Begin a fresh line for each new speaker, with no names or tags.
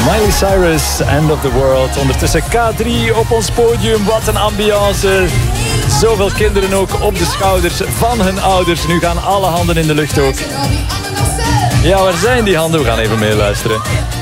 Miley Cyrus, End of the World. Ondertussen K3 op ons podium. Wat een ambiance. Zoveel kinderen ook op de schouders van hun ouders. Nu gaan alle handen in de lucht ook. Ja, waar zijn die handen? We gaan even meeluisteren.